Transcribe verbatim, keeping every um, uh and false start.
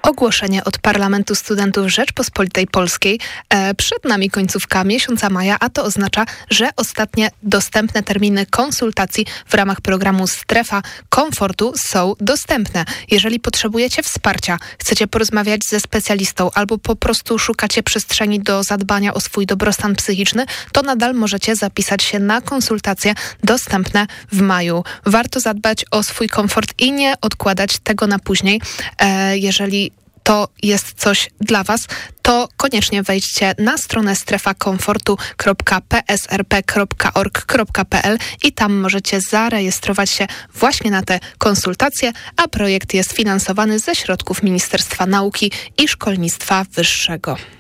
Ogłoszenie od Parlamentu Studentów Rzeczpospolitej Polskiej. E, przed nami końcówka miesiąca maja, a to oznacza, że ostatnie dostępne terminy konsultacji w ramach programu Strefa Komfortu są dostępne. Jeżeli potrzebujecie wsparcia, chcecie porozmawiać ze specjalistą albo po prostu szukacie przestrzeni do zadbania o swój dobrostan psychiczny, to nadal możecie zapisać się na konsultacje dostępne w maju. Warto zadbać o swój komfort i nie odkładać tego na później. E, jeżeli to jest coś dla Was, to koniecznie wejdźcie na stronę strefa komfortu kropka p s r p kropka org kropka p l i tam możecie zarejestrować się właśnie na te konsultacje, a projekt jest finansowany ze środków Ministerstwa Nauki i Szkolnictwa Wyższego.